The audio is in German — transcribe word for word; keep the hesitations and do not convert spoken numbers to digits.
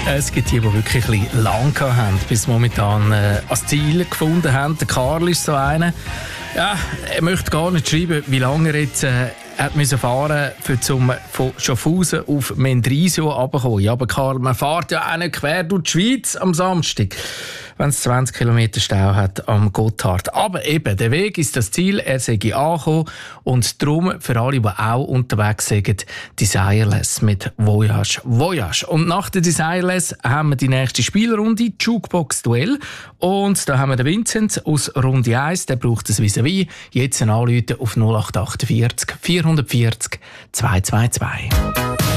Es gibt die, die wirklich ein bisschen lang haben, bis momentan äh, als Ziel gefunden haben. Der Karl ist so einer. Ja, er möchte gar nicht schreiben, wie lange er jetzt äh, hat müssen fahren für zum von Schaffhausen auf Mendrisio runterzukommen. Ja, aber Karl, man fährt ja auch nicht quer durch die Schweiz am Samstag, wenn es zwanzig Kilometer Stau hat am Gotthard. Aber eben, der Weg ist das Ziel, er sei angekommen und darum für alle, die auch unterwegs sind, Desireless mit Voyage, Voyage. Und nach der Desireless haben wir die nächste Spielrunde, Jukebox-Duell. Und da haben wir den Vincent aus Runde eins, der braucht das Vis-à-vis. Jetzt anrufen auf null acht acht vier vierhundertvierzig zweihundertzweiundzwanzig.